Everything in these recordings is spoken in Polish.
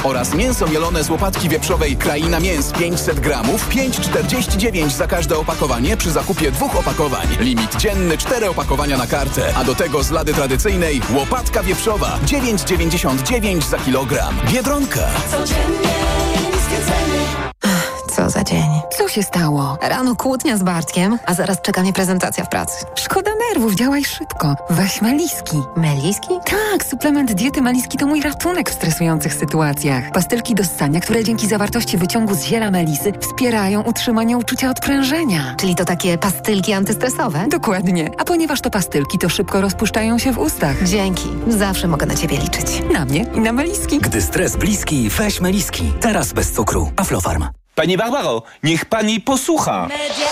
Oraz mięso mielone z łopatki wieprzowej Kraina Mięs 500 gramów, 5,49 za każde opakowanie przy zakupie 2 opakowań. Limit dzienny 4 opakowania na kartę. A do tego z lady tradycyjnej łopatka wieprzowa 9,99 za kilogram. Biedronka. Codziennie niskie ceny. Co za dzień. Co się stało? Rano kłótnia z Bartkiem, a zaraz czeka mnie prezentacja w pracy. Szkoda nerwów, działaj szybko. Weź Meliski. Meliski? Tak, suplement diety Meliski to mój ratunek w stresujących sytuacjach. Pastylki do ssania, które dzięki zawartości wyciągu z ziela melisy wspierają utrzymanie uczucia odprężenia. Czyli to takie pastylki antystresowe? Dokładnie. A ponieważ to pastylki, to szybko rozpuszczają się w ustach. Dzięki. Zawsze mogę na ciebie liczyć. Na mnie i na Meliski. Gdy stres bliski, weź Meliski. Teraz bez cukru. Aflofarm. Pani Barbaro, niech pani posłucha.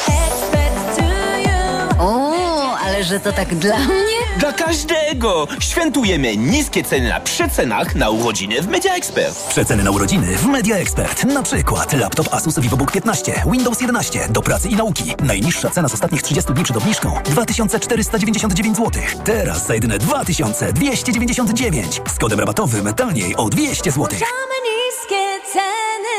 O, ale że to tak dla mnie? Dla każdego! Świętujemy niskie ceny na przecenach na urodziny w Media Expert. Przeceny na urodziny w Media Expert. Na przykład laptop Asus VivoBook 15, Windows 11 do pracy i nauki. Najniższa cena z ostatnich 30 dni przed obniżką 2499 zł. Teraz za jedyne 2299. Z kodem rabatowym taniej o 200 zł. Niskie ceny.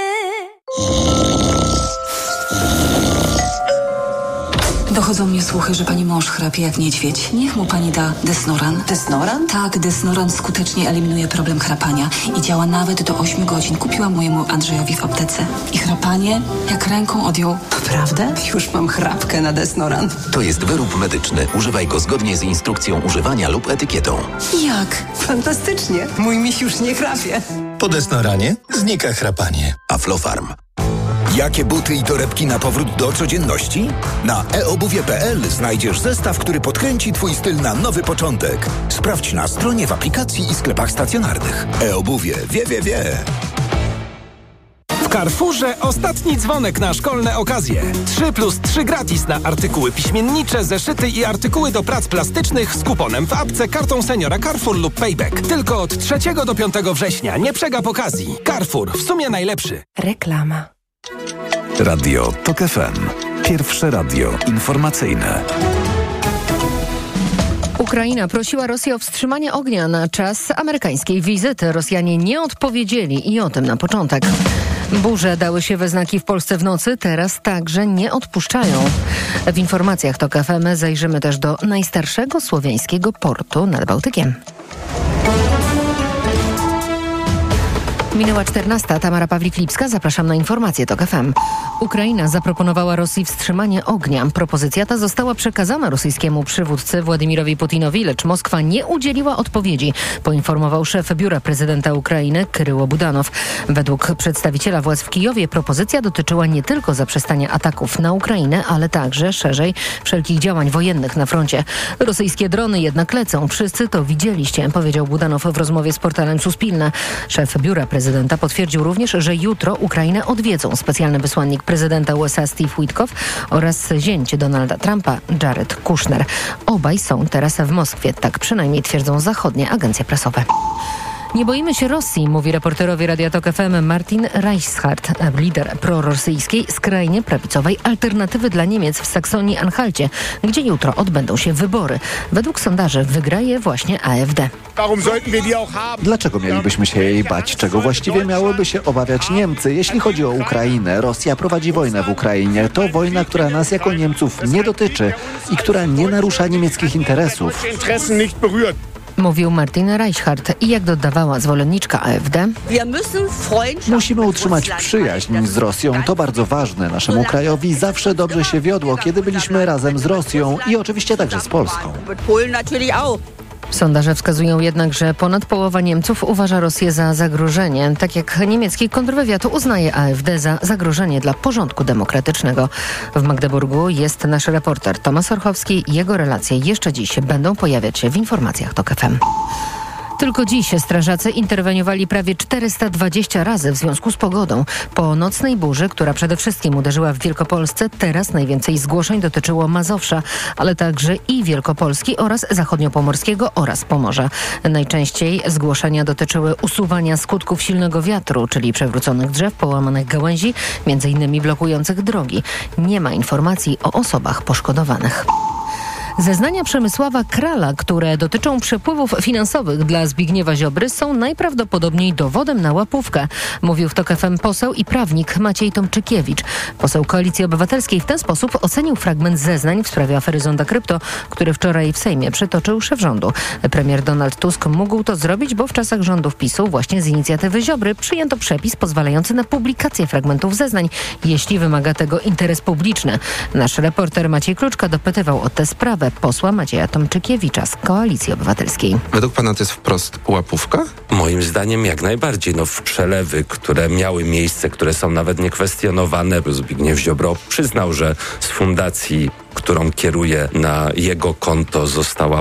Dochodzą mnie słuchy, że pani mąż chrapie jak niedźwiedź. Niech mu pani da Desnoran. Desnoran? Tak, Desnoran skutecznie eliminuje problem chrapania i działa nawet do 8 godzin. Kupiłam mojemu Andrzejowi w aptece. I chrapanie jak ręką odjął. Naprawdę? Już mam chrapkę na Desnoran. To jest wyrób medyczny. Używaj go zgodnie z instrukcją używania lub etykietą. Jak? Fantastycznie. Mój miś już nie chrapie. Po Desnoranie znika chrapanie. Aflofarm. Jakie buty i torebki na powrót do codzienności? Na eobuwie.pl znajdziesz zestaw, który podkręci Twój styl na nowy początek. Sprawdź na stronie, w aplikacji i sklepach stacjonarnych. eobuwie. Wie. W Carrefourze ostatni dzwonek na szkolne okazje. 3+3 gratis na artykuły piśmiennicze, zeszyty i artykuły do prac plastycznych z kuponem w apce, kartą seniora Carrefour lub Payback. Tylko od 3 do 5 września. Nie przegap okazji. Carrefour. W sumie najlepszy. Reklama. Radio TOK FM. Pierwsze radio informacyjne. Ukraina prosiła Rosję o wstrzymanie ognia na czas amerykańskiej wizyty. Rosjanie nie odpowiedzieli i o tym na początek. Burze dały się we znaki w Polsce w nocy, teraz także nie odpuszczają. W informacjach TOK FM zajrzymy też do najstarszego słowiańskiego portu nad Bałtykiem. Minęła 14. Tamara Pawlik-Lipska. Zapraszam na informacje TOK FM. Ukraina zaproponowała Rosji wstrzymanie ognia. Propozycja ta została przekazana rosyjskiemu przywódcy Władimirowi Putinowi, lecz Moskwa nie udzieliła odpowiedzi, poinformował szef biura prezydenta Ukrainy Kryło Budanow. Według przedstawiciela władz w Kijowie propozycja dotyczyła nie tylko zaprzestania ataków na Ukrainę, ale także szerzej wszelkich działań wojennych na froncie. Rosyjskie drony jednak lecą. Wszyscy to widzieliście, powiedział Budanow w rozmowie z portalem Suspilne. Szef biura prezydenta potwierdził również, że jutro Ukrainę odwiedzą specjalny wysłannik prezydenta USA Steve Witkow oraz zięć Donalda Trumpa Jared Kushner. Obaj są teraz w Moskwie, tak przynajmniej twierdzą zachodnie agencje prasowe. Nie boimy się Rosji, mówi reporterowi Radia TOK FM Martin Reichshardt, lider prorosyjskiej, skrajnie prawicowej Alternatywy dla Niemiec w Saksonii-Anhalcie, gdzie jutro odbędą się wybory. Według sondaży wygra je właśnie AfD. Dlaczego mielibyśmy się jej bać? Czego właściwie miałyby się obawiać Niemcy? Jeśli chodzi o Ukrainę, Rosja prowadzi wojnę w Ukrainie. To wojna, która nas jako Niemców nie dotyczy i która nie narusza niemieckich interesów. Mówił Martin Reichhardt i jak dodawała zwolenniczka AfD, musimy utrzymać przyjaźń z Rosją. To bardzo ważne. Naszemu krajowi zawsze dobrze się wiodło, kiedy byliśmy razem z Rosją i oczywiście także z Polską. Sondaże wskazują jednak, że ponad połowa Niemców uważa Rosję za zagrożenie. Tak jak niemiecki kontrwywiad uznaje AfD za zagrożenie dla porządku demokratycznego. W Magdeburgu jest nasz reporter Tomasz Orchowski. Jego relacje jeszcze dziś będą pojawiać się w informacjach TOK FM. Tylko dziś strażacy interweniowali prawie 420 razy w związku z pogodą. Po nocnej burzy, która przede wszystkim uderzyła w Wielkopolsce, teraz najwięcej zgłoszeń dotyczyło Mazowsza, ale także i Wielkopolski oraz Zachodniopomorskiego oraz Pomorza. Najczęściej zgłoszenia dotyczyły usuwania skutków silnego wiatru, czyli przewróconych drzew, połamanych gałęzi, m.in. blokujących drogi. Nie ma informacji o osobach poszkodowanych. Zeznania Przemysława Krala, które dotyczą przepływów finansowych dla Zbigniewa Ziobry, są najprawdopodobniej dowodem na łapówkę, mówił w TOK FM poseł i prawnik Maciej Tomczykiewicz. Poseł Koalicji Obywatelskiej w ten sposób ocenił fragment zeznań w sprawie afery Zonda Krypto, który wczoraj w Sejmie przytoczył szef rządu. Premier Donald Tusk mógł to zrobić, bo w czasach rządów PiS-u właśnie z inicjatywy Ziobry przyjęto przepis pozwalający na publikację fragmentów zeznań, jeśli wymaga tego interes publiczny. Nasz reporter Maciej Kluczka dopytywał o tę sprawę posła Macieja Tomczykiewicza z Koalicji Obywatelskiej. Według pana to jest wprost łapówka? Moim zdaniem jak najbardziej. W przelewy, które miały miejsce, które są nawet niekwestionowane. Zbigniew Ziobro przyznał, że z fundacji, którą kieruje, na jego konto zostały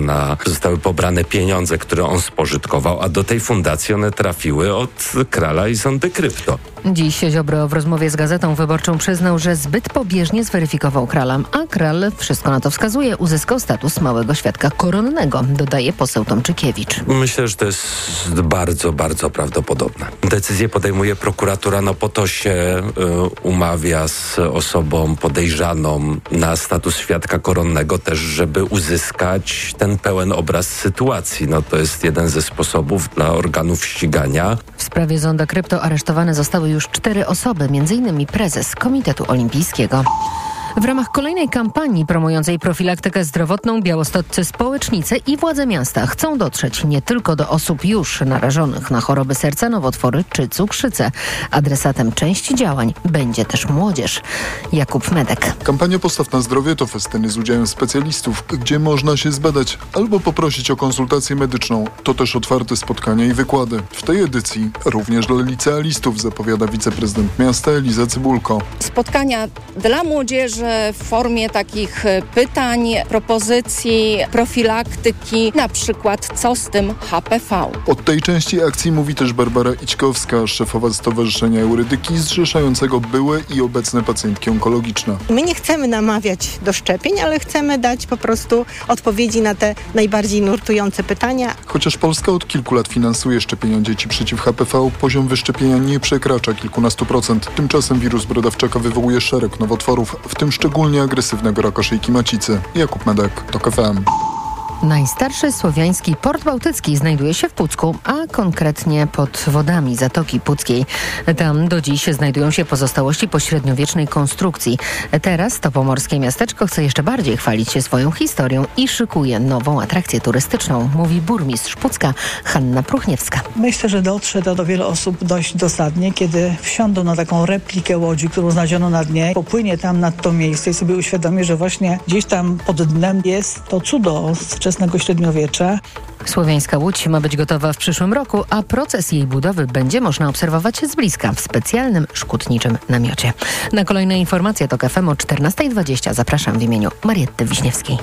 pobrane pieniądze, które on spożytkował, a do tej fundacji one trafiły od Krala i Zondy Krypto. Dziś Ziobro w rozmowie z Gazetą Wyborczą przyznał, że zbyt pobieżnie zweryfikował Krala, a Kral, wszystko na to wskazuje, uzyskał status małego świadka koronnego, dodaje poseł Tomczykiewicz. Myślę, że to jest bardzo, bardzo prawdopodobne. Decyzję podejmuje prokuratura, po to się umawia z osobą podejrzaną na status świadka koronnego też, żeby uzyskać ten pełen obraz sytuacji. To jest jeden ze sposobów dla organów ścigania. W sprawie Zonda Krypto aresztowane zostały już 4 osoby, m.in. prezes Komitetu Olimpijskiego. W ramach kolejnej kampanii promującej profilaktykę zdrowotną białostoccy społecznicy i władze miasta chcą dotrzeć nie tylko do osób już narażonych na choroby serca, nowotwory czy cukrzycę. Adresatem części działań będzie też młodzież. Jakub Medek. Kampania Postaw na zdrowie to festyny z udziałem specjalistów, gdzie można się zbadać albo poprosić o konsultację medyczną. To też otwarte spotkania i wykłady. W tej edycji również dla licealistów, zapowiada wiceprezydent miasta Eliza Cybulko. Spotkania dla młodzieży w formie takich pytań, propozycji, profilaktyki, na przykład co z tym HPV. Od tej części akcji mówi też Barbara Ićkowska, szefowa Stowarzyszenia Eurydyki zrzeszającego byłe i obecne pacjentki onkologiczne. My nie chcemy namawiać do szczepień, ale chcemy dać po prostu odpowiedzi na te najbardziej nurtujące pytania. Chociaż Polska od kilku lat finansuje szczepienia dzieci przeciw HPV, poziom wyszczepienia nie przekracza kilkunastu procent. Tymczasem wirus brodawczaka wywołuje szereg nowotworów, w tym szczególnie agresywnego raka szyjki macicy. Jakub Medek, TOK FM. Najstarszy słowiański port bałtycki znajduje się w Pucku, a konkretnie pod wodami Zatoki Puckiej. Tam do dziś znajdują się pozostałości po średniowiecznej konstrukcji. Teraz to pomorskie miasteczko chce jeszcze bardziej chwalić się swoją historią i szykuje nową atrakcję turystyczną, mówi burmistrz Pucka Hanna Pruchniewska. Myślę, że dotrze to do wielu osób dość dosadnie, kiedy wsiądą na taką replikę łodzi, którą znaleziono na dnie, popłynie tam nad to miejsce i sobie uświadomi, że właśnie gdzieś tam pod dnem jest to cudo wczesnego średniowiecza. Słowiańska łódź ma być gotowa w przyszłym roku, a proces jej budowy będzie można obserwować z bliska w specjalnym szkutniczym namiocie. Na kolejne informacje TOK FM o 14:20 zapraszam w imieniu Marietty Wiśniewskiej.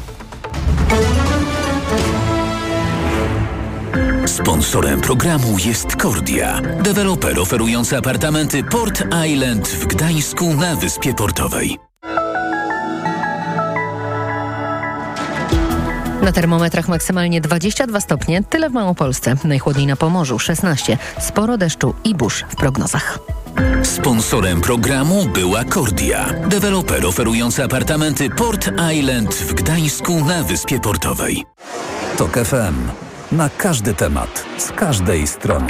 Sponsorem programu jest Kordia, deweloper oferujący apartamenty Port Island w Gdańsku na Wyspie Portowej. Na termometrach maksymalnie 22 stopnie, tyle w Małopolsce. Najchłodniej na Pomorzu 16. Sporo deszczu i burz w prognozach. Sponsorem programu była Kordia, deweloper oferujący apartamenty Port Island w Gdańsku na Wyspie Portowej. TOK FM. Na każdy temat, z każdej strony.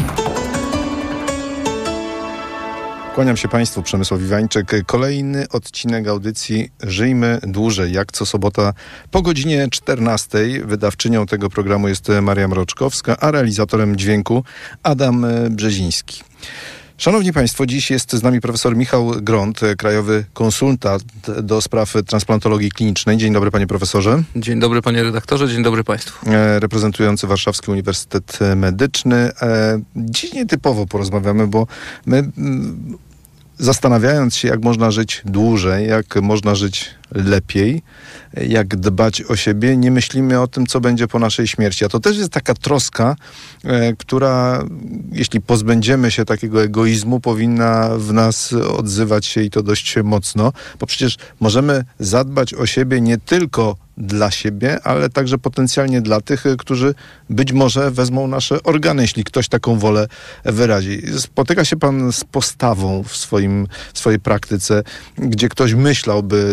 Kłaniam się Państwu, Przemysław Iwańczyk. Kolejny odcinek audycji Żyjmy Dłużej, jak co sobota po godzinie 14. Wydawczynią tego programu jest Maria Mroczkowska, a realizatorem dźwięku Adam Brzeziński. Szanowni Państwo, dziś jest z nami profesor Michał Gront, krajowy konsultant do spraw transplantologii klinicznej. Dzień dobry, panie profesorze. Dzień dobry, panie redaktorze, dzień dobry państwu. Reprezentujący Warszawski Uniwersytet Medyczny. Dziś nietypowo porozmawiamy, bo my zastanawiając się, jak można żyć dłużej, jak można żyć lepiej, jak dbać o siebie, nie myślimy o tym, co będzie po naszej śmierci. A to też jest taka troska, która, jeśli pozbędziemy się takiego egoizmu, powinna w nas odzywać się i to dość mocno, bo przecież możemy zadbać o siebie nie tylko dla siebie, ale także potencjalnie dla tych, którzy być może wezmą nasze organy, jeśli ktoś taką wolę wyrazi. Spotyka się pan z postawą w swojej praktyce, gdzie ktoś myślałby, co będzie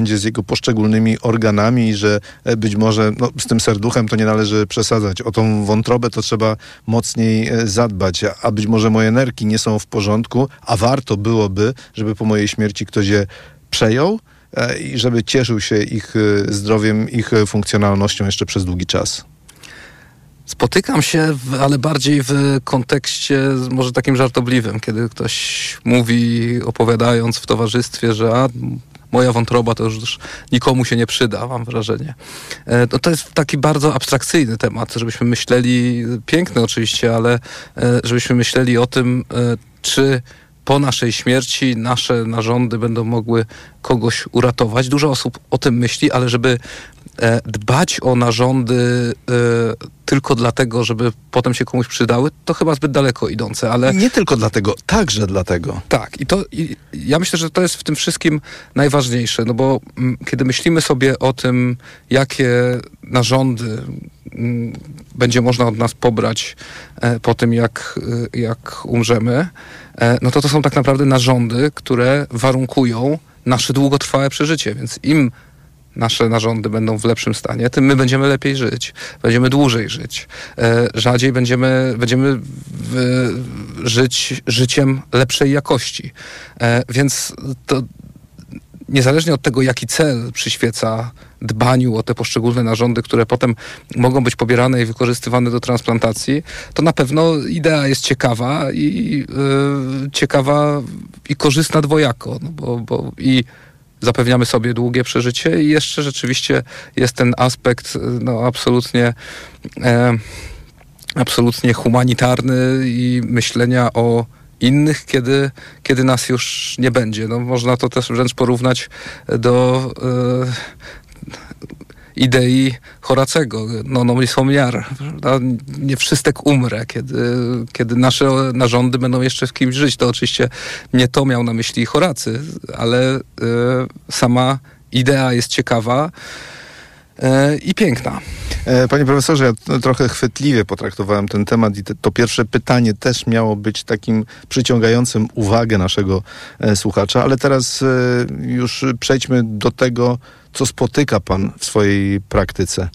będzie z jego poszczególnymi organami i że być może z tym serduchem to nie należy przesadzać. O tą wątrobę to trzeba mocniej zadbać, a być może moje nerki nie są w porządku, a warto byłoby, żeby po mojej śmierci ktoś je przejął i żeby cieszył się ich zdrowiem, ich funkcjonalnością jeszcze przez długi czas. Spotykam się, ale bardziej w kontekście może takim żartobliwym, kiedy ktoś mówi, opowiadając w towarzystwie, że moja wątroba to już nikomu się nie przyda, mam wrażenie. To jest taki bardzo abstrakcyjny temat, żebyśmy myśleli, piękny oczywiście, ale żebyśmy myśleli o tym, czy po naszej śmierci nasze narządy będą mogły kogoś uratować. Dużo osób o tym myśli, ale żeby dbać o narządy tylko dlatego, żeby potem się komuś przydały, to chyba zbyt daleko idące, ale... Nie tylko dlatego, także dlatego. Tak, i ja myślę, że to jest w tym wszystkim najważniejsze, no bo kiedy myślimy sobie o tym, jakie narządy będzie można od nas pobrać po tym, jak umrzemy, no to są tak naprawdę narządy, które warunkują nasze długotrwałe przeżycie, więc im nasze narządy będą w lepszym stanie, tym my będziemy lepiej żyć, będziemy dłużej żyć, rzadziej będziemy żyć życiem lepszej jakości. Więc to niezależnie od tego, jaki cel przyświeca dbaniu o te poszczególne narządy, które potem mogą być pobierane i wykorzystywane do transplantacji, to na pewno idea jest ciekawa i korzystna dwojako, no bo i zapewniamy sobie długie przeżycie i jeszcze rzeczywiście jest ten aspekt absolutnie humanitarny i myślenia o innych, kiedy nas już nie będzie. No, można to też wręcz porównać do idei Horacego, non omniar, nie wszystek umrę, kiedy nasze narządy będą jeszcze w kimś żyć. To oczywiście nie to miał na myśli Horacy, ale sama idea jest ciekawa i piękna. Panie profesorze, ja trochę chwytliwie potraktowałem ten temat i to pierwsze pytanie też miało być takim przyciągającym uwagę naszego słuchacza, ale teraz już przejdźmy do tego, co spotyka pan w swojej praktyce.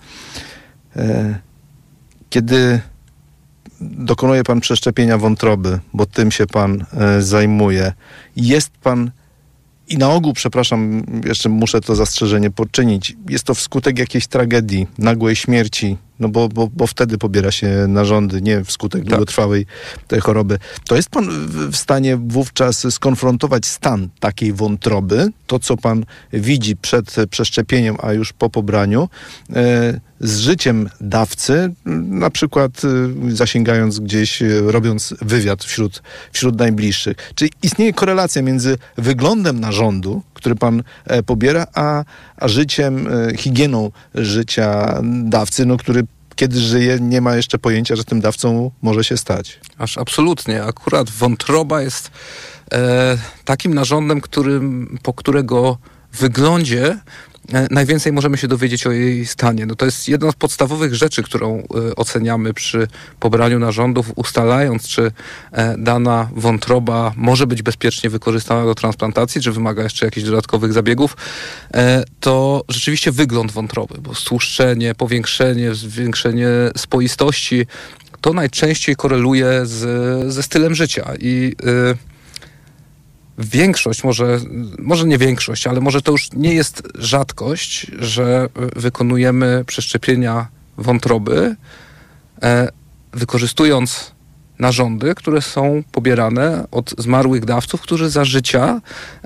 Kiedy dokonuje pan przeszczepienia wątroby, bo tym się pan zajmuje, jest pan i na ogół, przepraszam, jeszcze muszę to zastrzeżenie poczynić, jest to wskutek jakiejś tragedii, nagłej śmierci, no bo wtedy pobiera się narządy, nie wskutek długotrwałej tej choroby. To jest pan w stanie wówczas skonfrontować stan takiej wątroby, to co pan widzi przed przeszczepieniem, a już po pobraniu, z życiem dawcy, na przykład zasięgając gdzieś, robiąc wywiad wśród najbliższych. Czy istnieje korelacja między wyglądem narządu, który pan pobiera, a życiem, higieną życia dawcy, który kiedy żyje, nie ma jeszcze pojęcia, że tym dawcą może się stać? Aż absolutnie. Akurat wątroba jest takim narządem, po którego wyglądzie najwięcej możemy się dowiedzieć o jej stanie. No to jest jedna z podstawowych rzeczy, którą oceniamy przy pobraniu narządów, ustalając, czy dana wątroba może być bezpiecznie wykorzystana do transplantacji, czy wymaga jeszcze jakichś dodatkowych zabiegów. To rzeczywiście wygląd wątroby, bo stłuszczenie, powiększenie, zwiększenie spoistości, to najczęściej koreluje ze stylem życia i większość, może nie większość, ale może to już nie jest rzadkość, że wykonujemy przeszczepienia wątroby, wykorzystując narządy, które są pobierane od zmarłych dawców, którzy za życia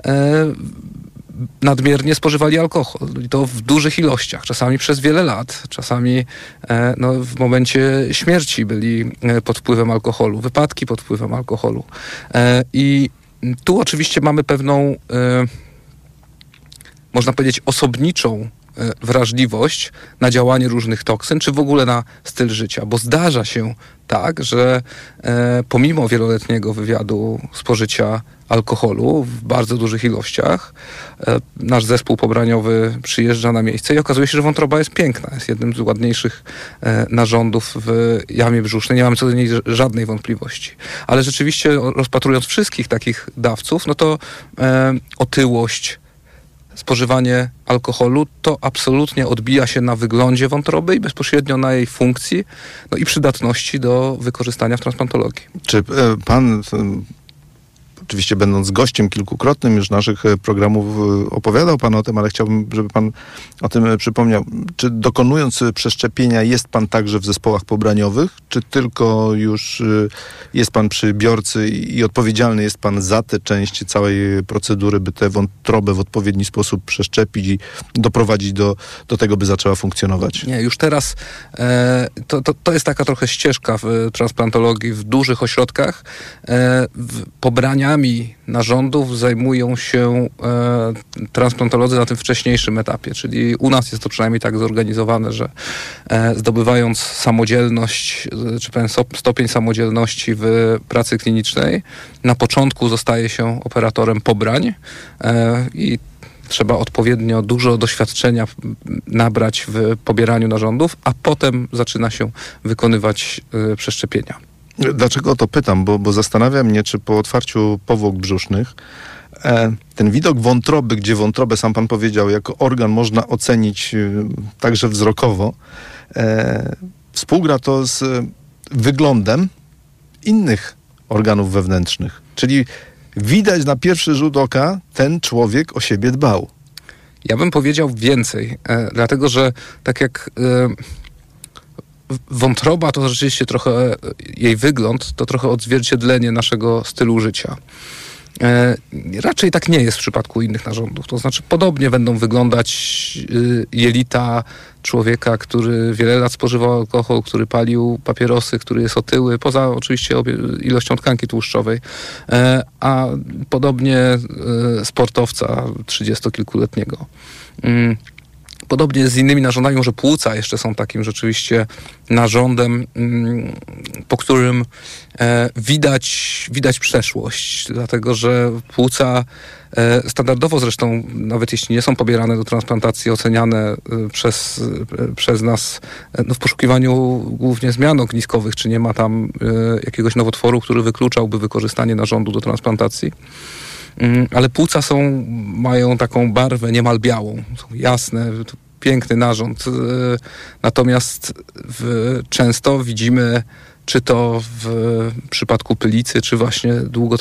nadmiernie spożywali alkohol. I to w dużych ilościach, czasami przez wiele lat, czasami w momencie śmierci byli pod wpływem alkoholu, wypadki pod wpływem alkoholu. I tu oczywiście mamy pewną, można powiedzieć, osobniczą wrażliwość na działanie różnych toksyn, czy w ogóle na styl życia, bo zdarza się tak, że pomimo wieloletniego wywiadu spożycia alkoholu w bardzo dużych ilościach, nasz zespół pobraniowy przyjeżdża na miejsce i okazuje się, że wątroba jest piękna, jest jednym z ładniejszych narządów w jamie brzusznej, nie mamy co do niej żadnej wątpliwości. Ale rzeczywiście rozpatrując wszystkich takich dawców, no to otyłość, spożywanie alkoholu, to absolutnie odbija się na wyglądzie wątroby i bezpośrednio na jej funkcji, no i przydatności do wykorzystania w transplantologii. Czy pan, oczywiście będąc gościem kilkukrotnym już naszych programów, opowiadał pan o tym, ale chciałbym, żeby pan o tym przypomniał. Czy dokonując przeszczepienia jest pan także w zespołach pobraniowych, czy tylko już jest pan przy biorcy i odpowiedzialny jest pan za tę część całej procedury, by tę wątrobę w odpowiedni sposób przeszczepić i doprowadzić do tego, by zaczęła funkcjonować? Nie, już teraz to jest taka trochę ścieżka w transplantologii w dużych ośrodkach. Pobraniami narządów zajmują się transplantolodzy na tym wcześniejszym etapie, czyli u nas jest to przynajmniej tak zorganizowane, że zdobywając samodzielność, czy pewien stopień samodzielności w pracy klinicznej, na początku zostaje się operatorem pobrań i trzeba odpowiednio dużo doświadczenia nabrać w pobieraniu narządów, a potem zaczyna się wykonywać przeszczepienia. Dlaczego o to pytam? Bo zastanawia mnie, czy po otwarciu powłok brzusznych ten widok wątroby, gdzie wątrobę, sam pan powiedział, jako organ można ocenić także wzrokowo, współgra to z wyglądem innych organów wewnętrznych. Czyli widać na pierwszy rzut oka, ten człowiek o siebie dbał. Ja bym powiedział więcej, dlatego że tak jak wątroba to rzeczywiście trochę, jej wygląd to trochę odzwierciedlenie naszego stylu życia. Raczej tak nie jest w przypadku innych narządów. To znaczy podobnie będą wyglądać jelita człowieka, który wiele lat spożywał alkohol, który palił papierosy, który jest otyły, poza oczywiście ilością tkanki tłuszczowej, a podobnie sportowca 30-kilkuletniego. Podobnie z innymi narządami, może płuca jeszcze są takim rzeczywiście narządem, po którym widać przeszłość, dlatego że płuca standardowo zresztą, nawet jeśli nie są pobierane do transplantacji, oceniane przez nas w poszukiwaniu głównie zmian ogniskowych, czy nie ma tam jakiegoś nowotworu, który wykluczałby wykorzystanie narządu do transplantacji. Ale płuca mają taką barwę niemal białą, są jasne, piękny narząd. Natomiast często widzimy, czy to w przypadku pylicy, czy właśnie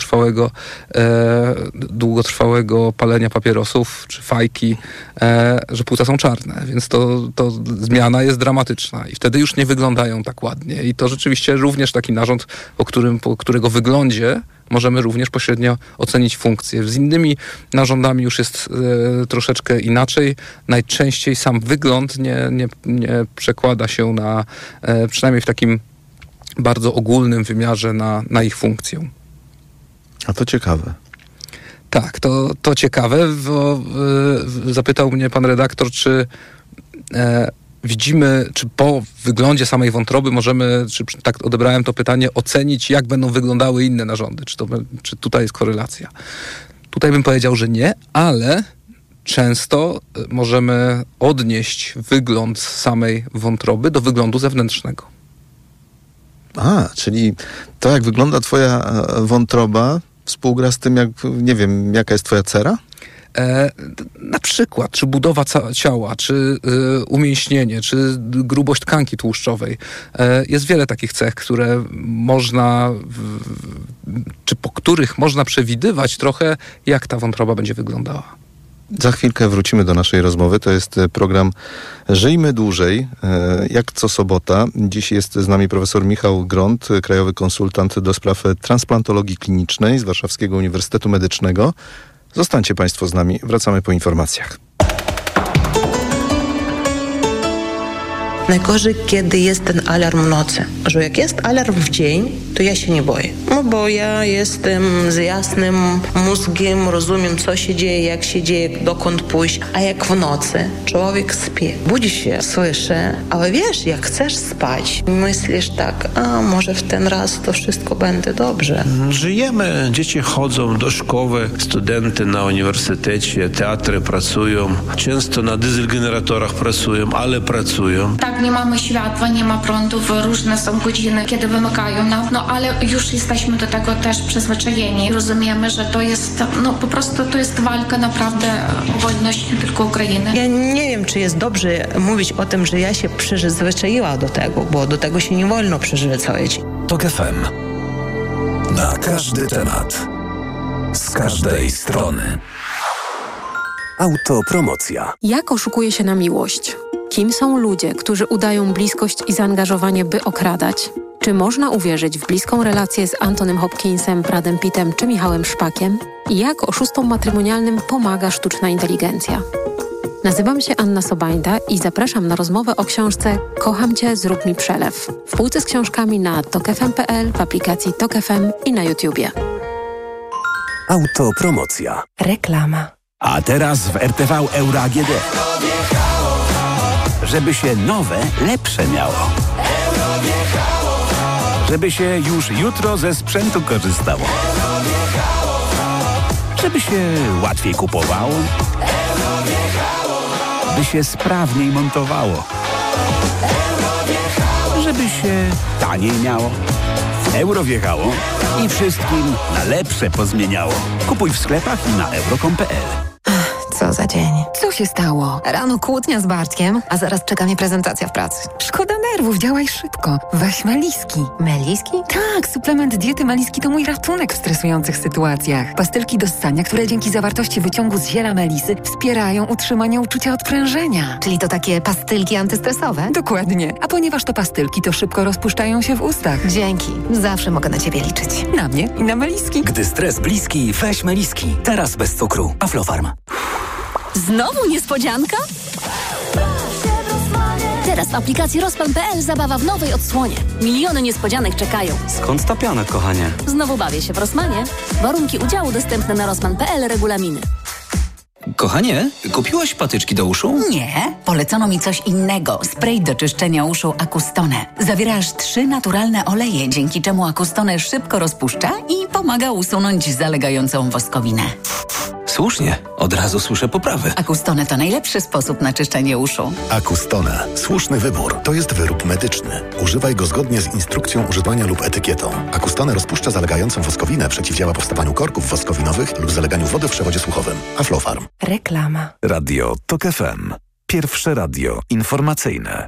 długotrwałego palenia papierosów, czy fajki, że płuca są czarne, więc to zmiana jest dramatyczna i wtedy już nie wyglądają tak ładnie. I to rzeczywiście również taki narząd, po którego wyglądzie możemy również pośrednio ocenić funkcję. Z innymi narządami już jest troszeczkę inaczej. Najczęściej sam wygląd nie przekłada się na, przynajmniej w takim bardzo ogólnym wymiarze, na ich funkcję. A to ciekawe. Tak, to ciekawe, bo zapytał mnie pan redaktor, czy widzimy, czy po wyglądzie samej wątroby możemy, czy tak odebrałem to pytanie, ocenić, jak będą wyglądały inne narządy, czy tutaj jest korelacja. Tutaj bym powiedział, że nie, ale często możemy odnieść wygląd samej wątroby do wyglądu zewnętrznego. Czyli to, jak wygląda twoja wątroba, współgra z tym, nie wiem, jaka jest twoja cera? Na przykład, czy budowa ciała, czy umięśnienie, czy grubość tkanki tłuszczowej. Jest wiele takich cech, które czy po których można przewidywać trochę, jak ta wątroba będzie wyglądała. Za chwilkę wrócimy do naszej rozmowy. To jest program Żyjmy Dłużej, jak co sobota. Dziś jest z nami profesor Michał Gront, krajowy konsultant do spraw transplantologii klinicznej z Warszawskiego Uniwersytetu Medycznego. Zostańcie Państwo z nami, wracamy po informacjach. Najgorzej, kiedy jest ten alarm w nocy. Że jak jest alarm w dzień, to ja się nie boję. Bo ja jestem z jasnym mózgiem, rozumiem, co się dzieje, jak się dzieje, dokąd pójść. A jak w nocy człowiek śpi, budzi się, słyszy, ale wiesz, jak chcesz spać, myślisz tak, może w ten raz to wszystko będzie dobrze. Żyjemy, dzieci chodzą do szkoły, studenty na uniwersytecie, teatry pracują, często na dieselgeneratorach pracują, ale pracują. Tak Tak, nie mamy światła, nie ma prądu, różne są godziny, kiedy wymykają nam, ale już jesteśmy do tego też przyzwyczajeni. Rozumiemy, że to jest, po prostu to jest walka naprawdę o wolność nie tylko Ukrainy. Ja nie wiem, czy jest dobrze mówić o tym, że ja się przyzwyczaiła do tego, bo do tego się nie wolno przyzwyczaić. TOK FM. Na każdy temat. Z każdej strony. Autopromocja. Jak oszukuje się na miłość? Kim są ludzie, którzy udają bliskość i zaangażowanie, by okradać? Czy można uwierzyć w bliską relację z Antonym Hopkinsem, Bradem Pittem czy Michałem Szpakiem? I jak oszustom matrymonialnym pomaga sztuczna inteligencja? Nazywam się Anna Sobańda i zapraszam na rozmowę o książce Kocham Cię, zrób mi przelew. W półce z książkami na tokfm.pl, w aplikacji TOK FM i na YouTubie. Autopromocja. Reklama. A teraz w RTV Euro AGD. Żeby się nowe, lepsze miało. Żeby się już jutro ze sprzętu korzystało. Żeby się łatwiej kupowało. By się sprawniej montowało. Żeby się taniej miało. Euro wjechało i wszystkim na lepsze pozmieniało. Kupuj w sklepach i na euro.com.pl. Co za dzień. Co się stało? Rano kłótnia z Bartkiem, a zaraz czeka mnie prezentacja w pracy. Szkoda nerwów, działaj szybko. Weź Meliski. Meliski? Tak, suplement diety Meliski to mój ratunek w stresujących sytuacjach. Pastylki do ssania, które dzięki zawartości wyciągu z ziela melisy wspierają utrzymanie uczucia odprężenia. Czyli to takie pastylki antystresowe? Dokładnie. A ponieważ to pastylki, to szybko rozpuszczają się w ustach. Dzięki. Zawsze mogę na ciebie liczyć. Na mnie i na Meliski. Gdy stres bliski, weź Meliski. Teraz bez cukru. Aflofarm. Znowu niespodzianka? Teraz w aplikacji Rospan.pl zabawa w nowej odsłonie. Miliony niespodzianek czekają. Skąd ta piana, kochanie? Znowu bawię się w Rosmanie. Warunki udziału dostępne na Rospan.pl, regulaminy. Kochanie, kupiłaś patyczki do uszu? Nie, polecono mi coś innego. Spray do czyszczenia uszu Acustone. Zawiera aż 3 naturalne oleje, dzięki czemu Acustone szybko rozpuszcza i pomaga usunąć zalegającą woskowinę. Słusznie, od razu słyszę poprawy. Acustone to najlepszy sposób na czyszczenie uszu. Acustone. Słuszny wybór. To jest wyrób medyczny. Używaj go zgodnie z instrukcją używania lub etykietą. Acustone rozpuszcza zalegającą woskowinę, przeciwdziała powstawaniu korków woskowinowych lub zaleganiu wody w przewodzie słuchowym. Aflofarm. Reklama. Radio TOK FM. Pierwsze radio informacyjne.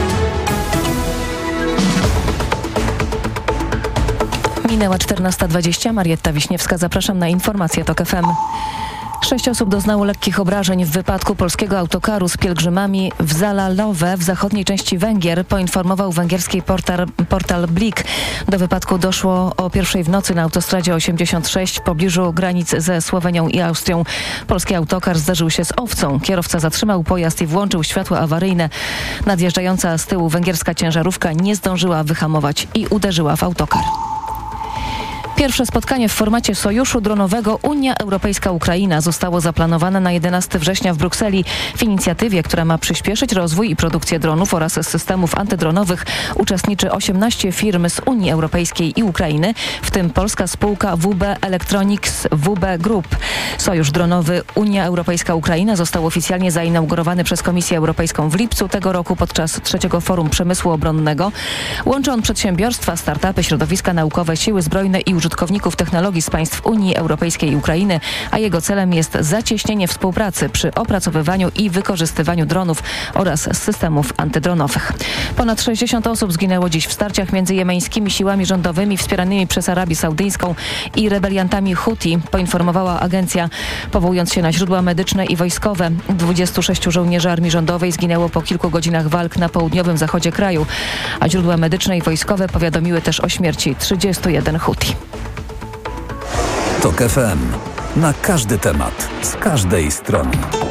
Minęła 14:20. Marietta Wiśniewska. Zapraszam na informacje TOK FM. 6 osób doznało lekkich obrażeń w wypadku polskiego autokaru z pielgrzymami w Zalalowe w zachodniej części Węgier, poinformował węgierski portal Blik. Do wypadku doszło o 1:00 w nocy na autostradzie 86 w pobliżu granic ze Słowenią i Austrią. Polski autokar zderzył się z owcą. Kierowca zatrzymał pojazd i włączył światła awaryjne. Nadjeżdżająca z tyłu węgierska ciężarówka nie zdążyła wyhamować i uderzyła w autokar. Pierwsze spotkanie w formacie sojuszu dronowego Unia Europejska-Ukraina zostało zaplanowane na 11 września w Brukseli. W inicjatywie, która ma przyspieszyć rozwój i produkcję dronów oraz systemów antydronowych, uczestniczy 18 firm z Unii Europejskiej i Ukrainy, w tym polska spółka WB Electronics WB Group. Sojusz dronowy Unia Europejska-Ukraina został oficjalnie zainaugurowany przez Komisję Europejską w lipcu tego roku podczas 3. Forum Przemysłu Obronnego. Łączy on przedsiębiorstwa, startupy, środowiska naukowe, siły zbrojne i użytkowników technologii z państw Unii Europejskiej i Ukrainy, a jego celem jest zacieśnienie współpracy przy opracowywaniu i wykorzystywaniu dronów oraz systemów antydronowych. Ponad 60 osób zginęło dziś w starciach między jemeńskimi siłami rządowymi wspieranymi przez Arabię Saudyjską i rebeliantami Huti, poinformowała agencja, powołując się na źródła medyczne i wojskowe. 26 żołnierzy armii rządowej zginęło po kilku godzinach walk na południowym zachodzie kraju, a źródła medyczne i wojskowe powiadomiły też o śmierci 31 Huti. TOK FM. Na każdy temat, z każdej strony.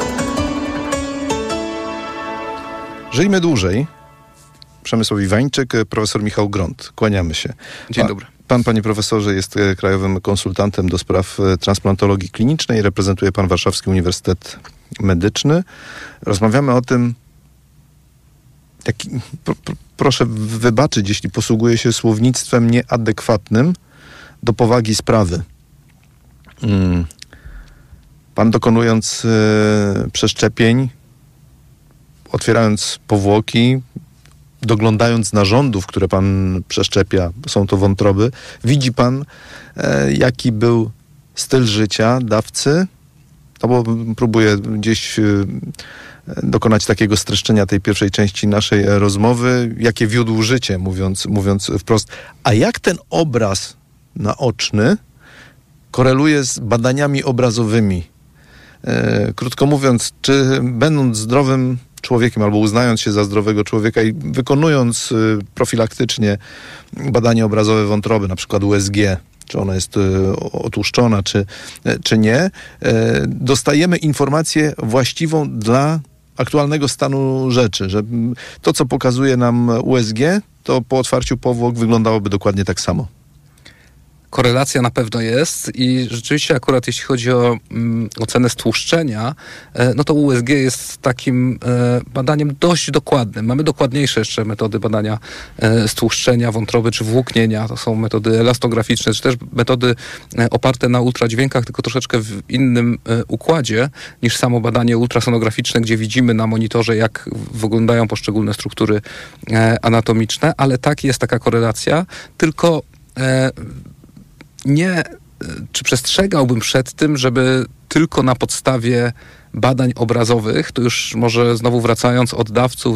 Żyjmy dłużej. Przemysław Iwańczyk, profesor Michał Gront. Kłaniamy się. Dzień dobry. Pan, panie profesorze, jest krajowym konsultantem do spraw transplantologii klinicznej. Reprezentuje pan Warszawski Uniwersytet Medyczny. Rozmawiamy o tym, proszę wybaczyć, jeśli posługuję się słownictwem nieadekwatnym do powagi sprawy. Pan dokonując przeszczepień, otwierając powłoki, doglądając narządów, które pan przeszczepia, są to wątroby, widzi pan, jaki był styl życia dawcy? No bo próbuję gdzieś dokonać takiego streszczenia tej pierwszej części naszej rozmowy, jakie wiódł życie, mówiąc wprost. A jak ten obraz naoczny koreluje z badaniami obrazowymi? Krótko mówiąc, czy będąc zdrowym człowiekiem albo uznając się za zdrowego człowieka i wykonując profilaktycznie badanie obrazowe wątroby, na przykład USG, czy ona jest otłuszczona, czy nie, dostajemy informację właściwą dla aktualnego stanu rzeczy, że to, co pokazuje nam USG, to po otwarciu powłok wyglądałoby dokładnie tak samo. Korelacja na pewno jest i rzeczywiście akurat jeśli chodzi o ocenę stłuszczenia, no to USG jest takim badaniem dość dokładnym. Mamy dokładniejsze jeszcze metody badania stłuszczenia wątroby czy włóknienia. To są metody elastograficzne, czy też metody oparte na ultradźwiękach, tylko troszeczkę w innym układzie niż samo badanie ultrasonograficzne, gdzie widzimy na monitorze, jak wyglądają poszczególne struktury anatomiczne, ale tak, jest taka korelacja, tylko czy przestrzegałbym przed tym, żeby tylko na podstawie badań obrazowych, to już może znowu wracając od dawców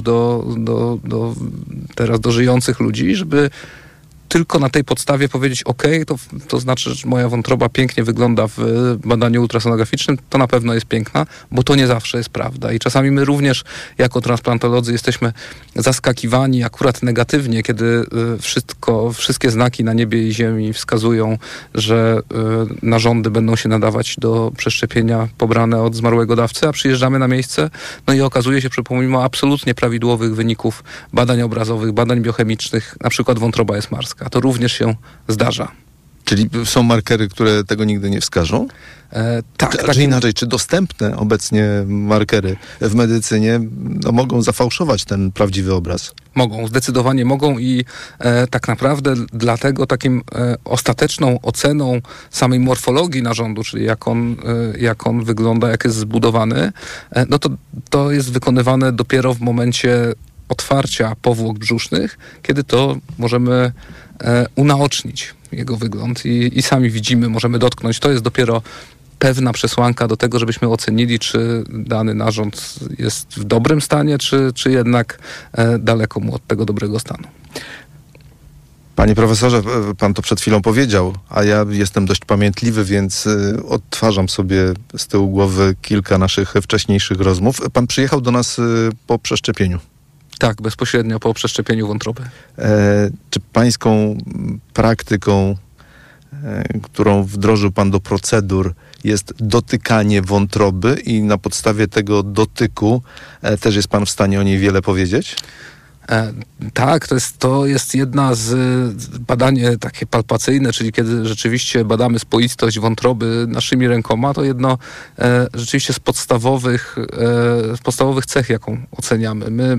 teraz do żyjących ludzi, żeby tylko na tej podstawie powiedzieć, to znaczy, że moja wątroba pięknie wygląda w badaniu ultrasonograficznym, to na pewno jest piękna, bo to nie zawsze jest prawda. I czasami my również jako transplantolodzy jesteśmy zaskakiwani akurat negatywnie, kiedy wszystkie znaki na niebie i ziemi wskazują, że narządy będą się nadawać do przeszczepienia pobrane od zmarłego dawcy, a przyjeżdżamy na miejsce, no i okazuje się, że pomimo absolutnie prawidłowych wyników badań obrazowych, badań biochemicznych, na przykład wątroba jest marska. To również się zdarza. Czyli są markery, które tego nigdy nie wskażą? Tak. Czy inaczej, czy dostępne obecnie markery w medycynie mogą zafałszować ten prawdziwy obraz? Mogą, zdecydowanie mogą i tak naprawdę dlatego takim ostateczną oceną samej morfologii narządu, czyli jak on wygląda, jak jest zbudowany, no to jest wykonywane dopiero w momencie otwarcia powłok brzusznych, kiedy to możemy unaocznić jego wygląd i sami widzimy, możemy dotknąć. To jest dopiero pewna przesłanka do tego, żebyśmy ocenili, czy dany narząd jest w dobrym stanie, czy jednak daleko mu od tego dobrego stanu. Panie profesorze, pan to przed chwilą powiedział, a ja jestem dość pamiętliwy, więc odtwarzam sobie z tyłu głowy kilka naszych wcześniejszych rozmów. Pan przyjechał do nas po przeszczepieniu. Tak, bezpośrednio po przeszczepieniu wątroby. Czy pańską praktyką, którą wdrożył pan do procedur, jest dotykanie wątroby i na podstawie tego dotyku też jest pan w stanie o niej wiele powiedzieć? Tak, to jest jedna z badań takie palpacyjne, czyli kiedy rzeczywiście badamy spoistość wątroby naszymi rękoma, to jedno rzeczywiście z podstawowych cech, jaką oceniamy.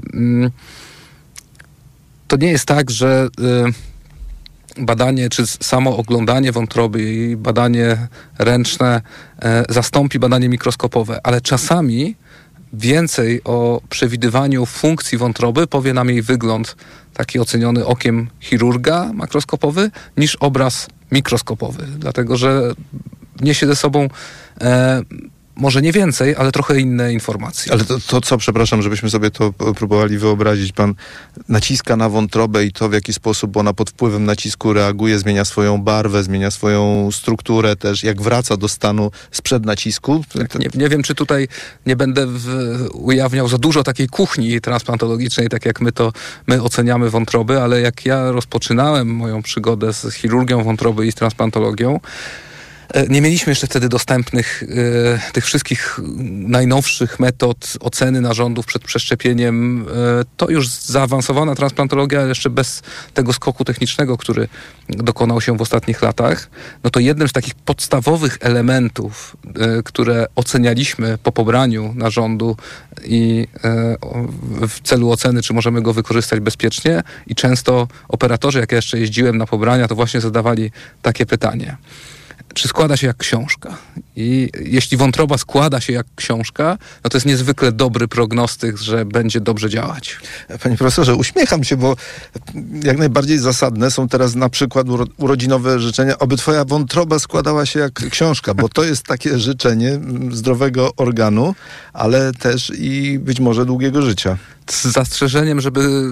To nie jest tak, że badanie czy samo oglądanie wątroby i badanie ręczne zastąpi badanie mikroskopowe, ale czasami więcej o przewidywaniu funkcji wątroby powie nam jej wygląd taki oceniony okiem chirurga makroskopowy niż obraz mikroskopowy, dlatego że niesie ze sobą może nie więcej, ale trochę inne informacje. Ale to co, przepraszam, żebyśmy sobie to próbowali wyobrazić. Pan naciska na wątrobę i to, w jaki sposób ona pod wpływem nacisku reaguje, zmienia swoją barwę, zmienia swoją strukturę też, jak wraca do stanu sprzed nacisku. Tak, nie wiem, czy tutaj nie będę ujawniał za dużo takiej kuchni transplantologicznej, tak jak my oceniamy wątroby, ale jak ja rozpoczynałem moją przygodę z chirurgią wątroby i z transplantologią, nie mieliśmy jeszcze wtedy dostępnych tych wszystkich najnowszych metod oceny narządów przed przeszczepieniem. To już zaawansowana transplantologia, ale jeszcze bez tego skoku technicznego, który dokonał się w ostatnich latach. No to jednym z takich podstawowych elementów, które ocenialiśmy po pobraniu narządu i w celu oceny, czy możemy go wykorzystać bezpiecznie, i często operatorzy, jak ja jeszcze jeździłem na pobrania, to właśnie zadawali takie pytanie: czy składa się jak książka? I jeśli wątroba składa się jak książka, no to jest niezwykle dobry prognostyk, że będzie dobrze działać. Panie profesorze, uśmiecham się, bo jak najbardziej zasadne są teraz na przykład urodzinowe życzenia, aby twoja wątroba składała się jak książka, bo to jest takie życzenie zdrowego organu, ale też i być może długiego życia. Z zastrzeżeniem, żeby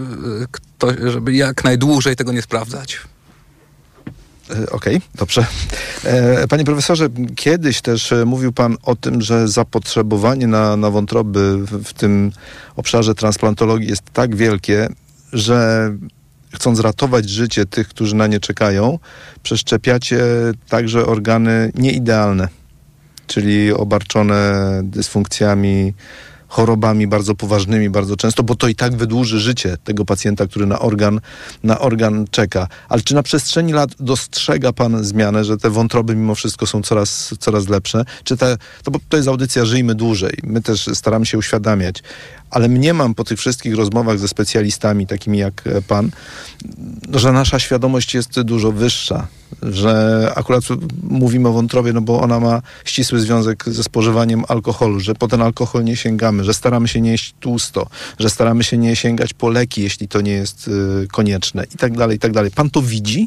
jak najdłużej tego nie sprawdzać. Okej, dobrze. Panie profesorze, kiedyś też mówił pan o tym, że zapotrzebowanie na wątroby w tym obszarze transplantologii jest tak wielkie, że chcąc ratować życie tych, którzy na nie czekają, przeszczepiacie także organy nieidealne, czyli obarczone dysfunkcjami, chorobami bardzo poważnymi, bardzo często, bo to i tak wydłuży życie tego pacjenta, który na organ czeka. Ale czy na przestrzeni lat dostrzega pan zmianę, że te wątroby mimo wszystko są coraz lepsze? Czy bo to jest audycja Żyjmy Dłużej. My też staramy się uświadamiać. Ale mniemam po tych wszystkich rozmowach ze specjalistami, takimi jak pan, że nasza świadomość jest dużo wyższa. Że akurat mówimy o wątrobie, no bo ona ma ścisły związek ze spożywaniem alkoholu, że po ten alkohol nie sięgamy, że staramy się nie jeść tłusto, że staramy się nie sięgać po leki, jeśli to nie jest konieczne i tak dalej, i tak dalej. Pan to widzi?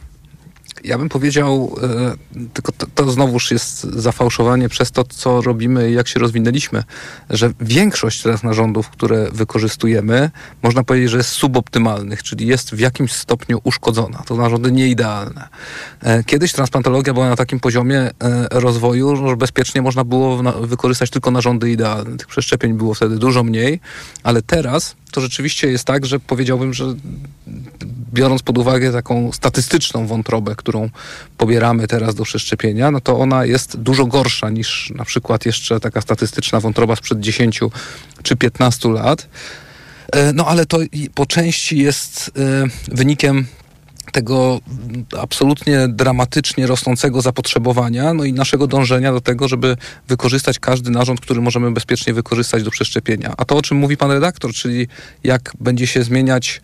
Ja bym powiedział, tylko to znowuż jest zafałszowanie przez to, co robimy i jak się rozwinęliśmy, że większość teraz narządów, które wykorzystujemy, można powiedzieć, że jest suboptymalnych, czyli jest w jakimś stopniu uszkodzona. To narządy nieidealne. Kiedyś transplantologia była na takim poziomie rozwoju, że bezpiecznie można było wykorzystać tylko narządy idealne. Tych przeszczepień było wtedy dużo mniej, ale teraz to rzeczywiście jest tak, że powiedziałbym, że biorąc pod uwagę taką statystyczną wątrobę, którą pobieramy teraz do przeszczepienia, no to ona jest dużo gorsza niż na przykład jeszcze taka statystyczna wątroba sprzed 10 czy 15 lat. No ale to po części jest wynikiem tego absolutnie dramatycznie rosnącego zapotrzebowania, no i naszego dążenia do tego, żeby wykorzystać każdy narząd, który możemy bezpiecznie wykorzystać do przeszczepienia. A to, o czym mówi pan redaktor, czyli jak będzie się zmieniać,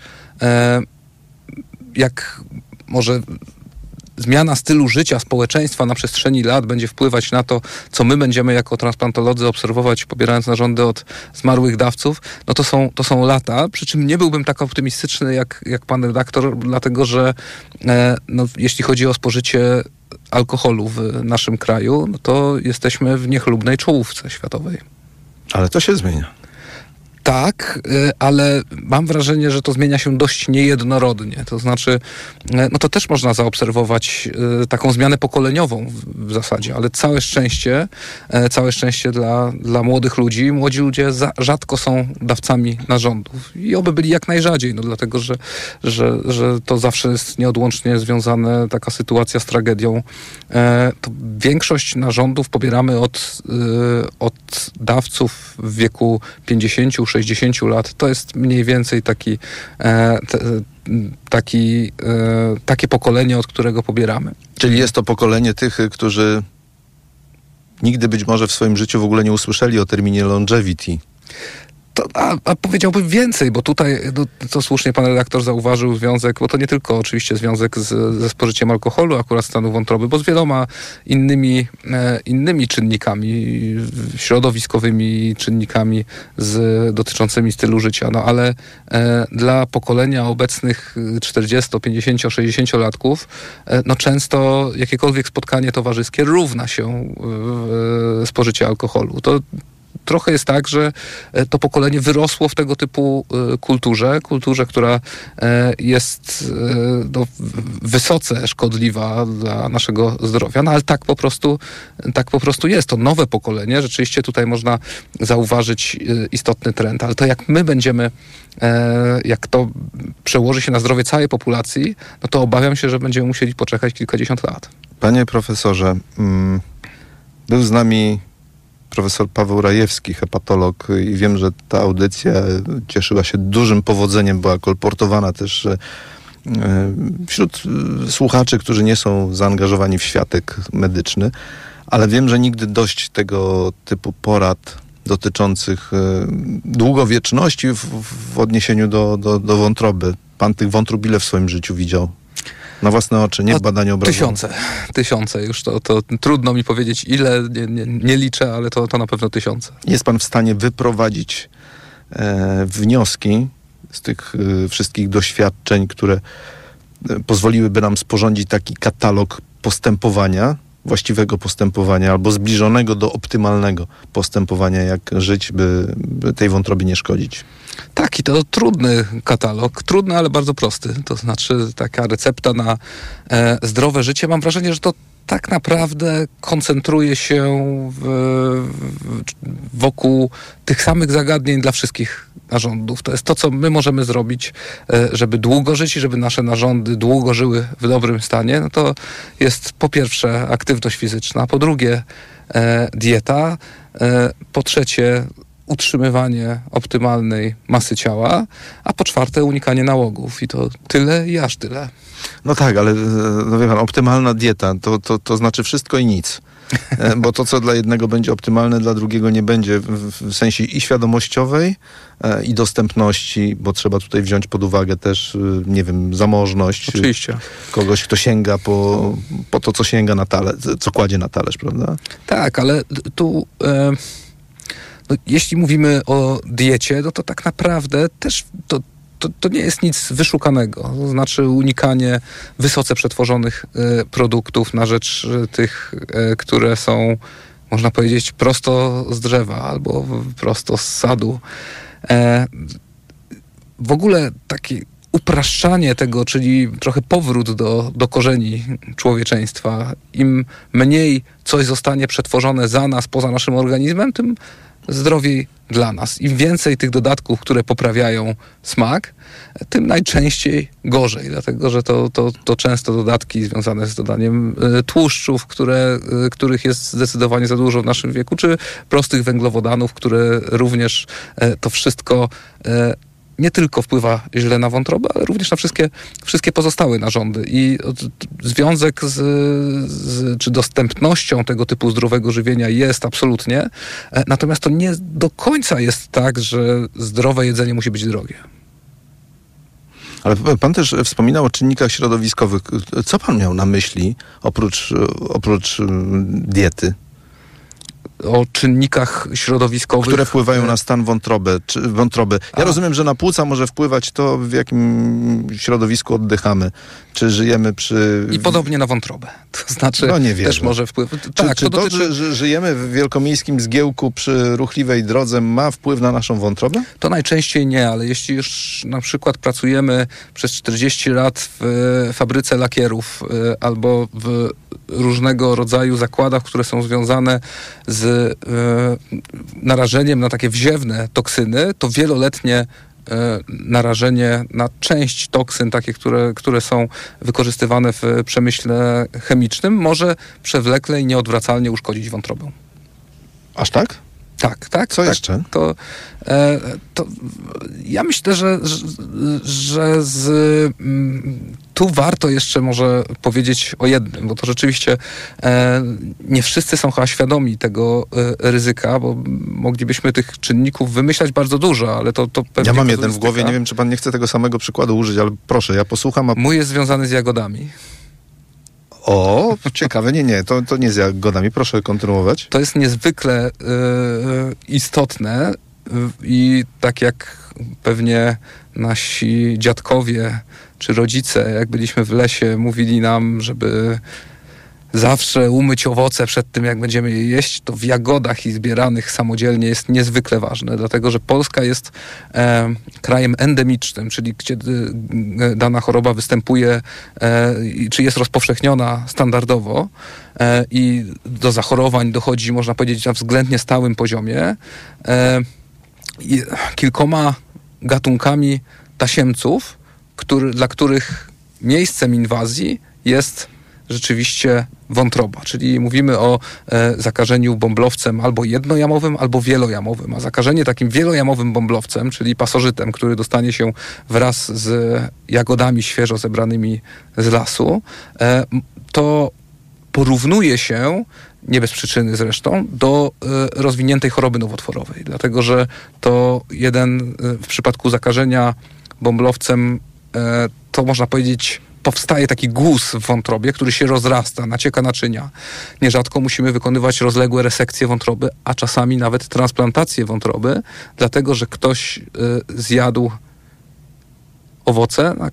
jak może zmiana stylu życia społeczeństwa na przestrzeni lat będzie wpływać na to, co my będziemy jako transplantolodzy obserwować, pobierając narządy od zmarłych dawców, no to są lata, przy czym nie byłbym tak optymistyczny jak pan redaktor, dlatego że jeśli chodzi o spożycie alkoholu w naszym kraju, no to jesteśmy w niechlubnej czołówce światowej. Ale to się zmienia. Tak, ale mam wrażenie, że to zmienia się dość niejednorodnie. To znaczy, no to też można zaobserwować taką zmianę pokoleniową w zasadzie, ale całe szczęście dla młodych ludzi. Młodzi ludzie rzadko są dawcami narządów i oby byli jak najrzadziej, no dlatego, że to zawsze jest nieodłącznie związane, taka sytuacja z tragedią. To większość narządów pobieramy od dawców w wieku 50-60 lat. To jest mniej więcej takie pokolenie, od którego pobieramy. Czyli jest to pokolenie tych, którzy nigdy być może w swoim życiu w ogóle nie usłyszeli o terminie longevity. A powiedziałbym więcej, bo tutaj, co słusznie pan redaktor zauważył, związek, bo to nie tylko oczywiście związek ze spożyciem alkoholu, akurat stanu wątroby, bo z wieloma innymi czynnikami, środowiskowymi czynnikami dotyczącymi stylu życia. No ale dla pokolenia obecnych 40, 50, 60-latków, no często jakiekolwiek spotkanie towarzyskie równa się spożycie alkoholu. To trochę jest tak, że to pokolenie wyrosło w tego typu kulturze, która jest wysoce szkodliwa dla naszego zdrowia, no ale tak po prostu jest. To nowe pokolenie, rzeczywiście tutaj można zauważyć istotny trend, ale to jak my będziemy, jak to przełoży się na zdrowie całej populacji, no to obawiam się, że będziemy musieli poczekać kilkadziesiąt lat. Panie profesorze, był z nami profesor Paweł Rajewski, hepatolog, i wiem, że ta audycja cieszyła się dużym powodzeniem, była kolportowana też wśród słuchaczy, którzy nie są zaangażowani w światek medyczny, ale wiem, że nigdy dość tego typu porad dotyczących długowieczności w odniesieniu do wątroby. Pan tych wątrób ile w swoim życiu widział? Na własne oczy, nie w badaniu obrazu. Tysiące już. To trudno mi powiedzieć ile, nie liczę, ale to na pewno tysiące. Jest pan w stanie wyprowadzić wnioski z tych wszystkich doświadczeń, które pozwoliłyby nam sporządzić taki katalog postępowania, właściwego postępowania albo zbliżonego do optymalnego postępowania, jak żyć, by tej wątrobie nie szkodzić? Tak, i to trudny katalog, trudny, ale bardzo prosty. To znaczy taka recepta na zdrowe życie. Mam wrażenie, że to tak naprawdę koncentruje się wokół tych samych zagadnień dla wszystkich narządów. To jest to, co my możemy zrobić, żeby długo żyć i żeby nasze narządy długo żyły w dobrym stanie. No to jest po pierwsze aktywność fizyczna, po drugie dieta, po trzecie utrzymywanie optymalnej masy ciała, a po czwarte unikanie nałogów. I to tyle i aż tyle. No tak, ale no wie pan, optymalna dieta to znaczy wszystko i nic. Bo to, co dla jednego będzie optymalne, dla drugiego nie będzie w sensie i świadomościowej, i dostępności, bo trzeba tutaj wziąć pod uwagę też, nie wiem, zamożność. Oczywiście. Kogoś, kto sięga po to, co sięga na talerz, co kładzie na talerz, prawda? Tak, ale tu no, jeśli mówimy o diecie, no to tak naprawdę też to nie jest nic wyszukanego. To znaczy unikanie wysoce przetworzonych produktów na rzecz tych, które są, można powiedzieć, prosto z drzewa albo prosto z sadu. W ogóle takie upraszczanie tego, czyli trochę powrót do korzeni człowieczeństwa. Im mniej coś zostanie przetworzone za nas, poza naszym organizmem, tym zdrowiej dla nas. Im więcej tych dodatków, które poprawiają smak, tym najczęściej gorzej, dlatego że to często dodatki związane z dodaniem tłuszczów, których jest zdecydowanie za dużo w naszym wieku, czy prostych węglowodanów, które również to wszystko nie tylko wpływa źle na wątrobę, ale również na wszystkie pozostałe narządy. I związek czy dostępnością tego typu zdrowego żywienia jest absolutnie. Natomiast to nie do końca jest tak, że zdrowe jedzenie musi być drogie. Ale pan też wspominał o czynnikach środowiskowych. Co pan miał na myśli oprócz diety? O czynnikach środowiskowych, które wpływają na stan wątroby. Ja rozumiem, że na płuca może wpływać to, w jakim środowisku oddychamy. Czy żyjemy przy... I podobnie na wątrobę. To znaczy też może wpływać. Czy to, że żyjemy w wielkomiejskim zgiełku przy ruchliwej drodze, ma wpływ na naszą wątrobę? To najczęściej nie, ale jeśli już na przykład pracujemy przez 40 lat w fabryce lakierów albo w różnego rodzaju zakładach, które są związane z narażeniem na takie wziewne toksyny, to wieloletnie narażenie na część toksyn, takie, które są wykorzystywane w przemyśle chemicznym, może przewlekle i nieodwracalnie uszkodzić wątrobę. Aż tak? Tak. Co jeszcze? To ja myślę, że tu warto jeszcze może powiedzieć o jednym, bo to rzeczywiście nie wszyscy są chyba świadomi tego ryzyka, bo moglibyśmy tych czynników wymyślać bardzo dużo, ale to pewnie... Ja mam jeden w głowie, nie wiem, czy pan nie chce tego samego przykładu użyć, ale proszę, ja posłucham. Mój jest związany z jagodami. O, ciekawe, nie, to nie z jagodami. Proszę kontynuować. To jest niezwykle istotne i tak jak pewnie nasi dziadkowie czy rodzice, jak byliśmy w lesie, mówili nam, żeby zawsze umyć owoce przed tym, jak będziemy je jeść, to w jagodach i zbieranych samodzielnie jest niezwykle ważne, dlatego że Polska jest krajem endemicznym, czyli kiedy dana choroba występuje, czy jest rozpowszechniona standardowo i do zachorowań dochodzi, można powiedzieć, na względnie stałym poziomie, kilkoma gatunkami tasiemców, dla których miejscem inwazji jest rzeczywiście wątroba, czyli mówimy o zakażeniu bąblowcem albo jednojamowym, albo wielojamowym, a zakażenie takim wielojamowym bąblowcem, czyli pasożytem, który dostanie się wraz z jagodami świeżo zebranymi z lasu, to porównuje się, nie bez przyczyny zresztą, do rozwiniętej choroby nowotworowej, dlatego że to w przypadku zakażenia bąblowcem to można powiedzieć powstaje taki guz w wątrobie, który się rozrasta, nacieka naczynia. Nierzadko musimy wykonywać rozległe resekcje wątroby, a czasami nawet transplantację wątroby, dlatego że ktoś zjadł owoce, na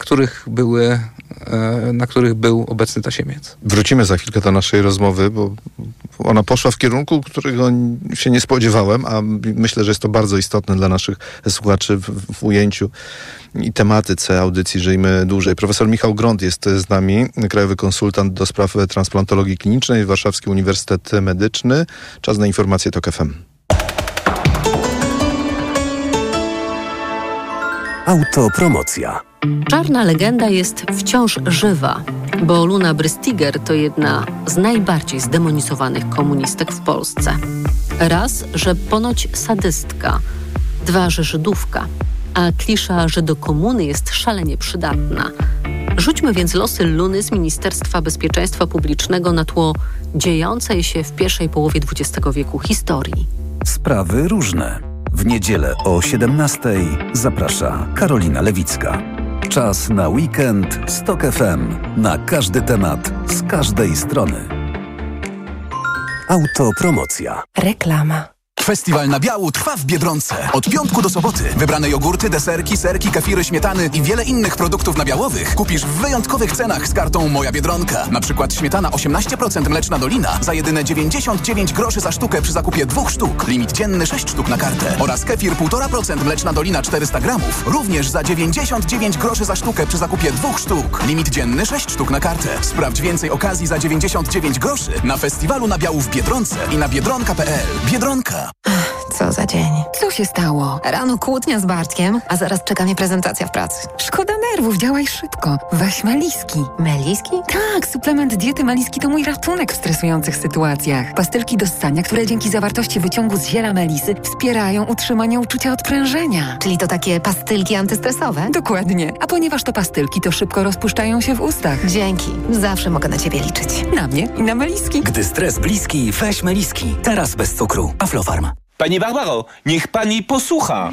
których był obecny tasiemiec. Wrócimy za chwilkę do naszej rozmowy, bo ona poszła w kierunku, którego się nie spodziewałem, a myślę, że jest to bardzo istotne dla naszych słuchaczy w ujęciu i tematyce audycji Żyjmy Dłużej. Profesor Michał Gront jest z nami, krajowy konsultant do spraw transplantologii klinicznej, Warszawski Uniwersytet Medyczny. Czas na informacje TOK FM. Autopromocja. Czarna legenda jest wciąż żywa, bo Luna Brystiger to jedna z najbardziej zdemonizowanych komunistek w Polsce. Raz, że ponoć sadystka, dwa, że Żydówka, a klisza, że do komuny jest szalenie przydatna. Rzućmy więc losy Luny z Ministerstwa Bezpieczeństwa Publicznego na tło dziejącej się w pierwszej połowie XX wieku historii. Sprawy różne. W niedzielę o 17:00 zaprasza Karolina Lewicka. Czas na weekend z TOK FM. Na każdy temat, z każdej strony. Autopromocja. Reklama. Festiwal nabiału trwa w Biedronce. Od piątku do soboty wybrane jogurty, deserki, serki, kefiry, śmietany i wiele innych produktów nabiałowych kupisz w wyjątkowych cenach z kartą Moja Biedronka. Na przykład śmietana 18% mleczna Dolina za jedyne 99 groszy za sztukę przy zakupie 2 sztuk. Limit dzienny 6 sztuk na kartę. Oraz kefir 1,5% mleczna Dolina 400 gramów. Również za 99 groszy za sztukę przy zakupie 2 sztuk. Limit dzienny 6 sztuk na kartę. Sprawdź więcej okazji za 99 groszy na festiwalu nabiału w Biedronce i na biedronka.pl. Biedronka. Co za dzień. Co się stało? Rano kłótnia z Bartkiem, a zaraz czeka mnie prezentacja w pracy. Szkoda nerwów, działaj szybko. Weź Meliski. Meliski? Tak, suplement diety Meliski to mój ratunek w stresujących sytuacjach. Pastylki do ssania, które dzięki zawartości wyciągu z ziela melisy wspierają utrzymanie uczucia odprężenia. Czyli to takie pastylki antystresowe? Dokładnie. A ponieważ to pastylki, to szybko rozpuszczają się w ustach. Dzięki. Zawsze mogę na ciebie liczyć. Na mnie i na Meliski. Gdy stres bliski, weź Meliski. Teraz bez cukru. Aflofarm. Pani Barbaro, niech pani posłucha.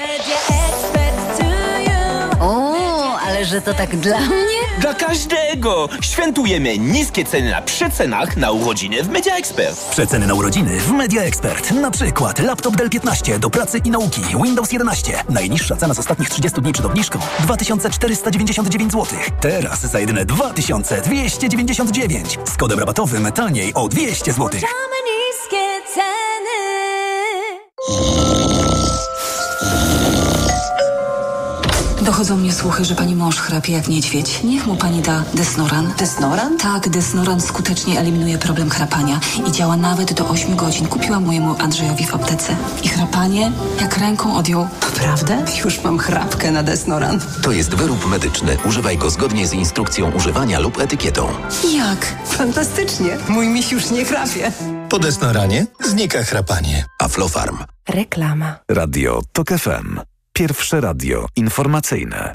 O, ale że to tak dla mnie? Dla każdego! Świętujemy niskie ceny na przecenach na urodziny w Media Expert. Przeceny na urodziny w Media Expert. Na przykład laptop Dell 15 do pracy i nauki, Windows 11. Najniższa cena z ostatnich 30 dni przed obniżką 2499 zł. Teraz za jedyne 2299. Z kodem rabatowym taniej o 200 zł. niskie ceny. Dochodzą mnie słuchy, że pani mąż chrapie jak niedźwiedź. Niech mu pani da Desnoran. Desnoran? Tak, Desnoran skutecznie eliminuje problem chrapania i działa nawet do 8 godzin. Kupiłam mojemu Andrzejowi w aptece. I chrapanie jak ręką odjął. Naprawdę? Już mam chrapkę na Desnoran. To jest wyrób medyczny. Używaj go zgodnie z instrukcją używania lub etykietą. Jak? Fantastycznie. Mój miś już nie chrapie. Po Desnoranie znika chrapanie. Aflofarm. Reklama. Radio TOK FM. Pierwsze radio informacyjne.